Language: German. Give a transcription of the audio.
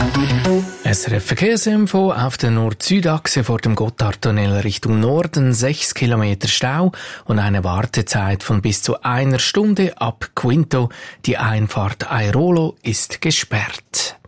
SRF Verkehrsinfo auf der Nord-Süd-Achse vor dem Gotthardtunnel Richtung Norden 6 Kilometer Stau und eine Wartezeit von bis zu 1 Stunde ab Quinto. Die Einfahrt Airolo ist gesperrt.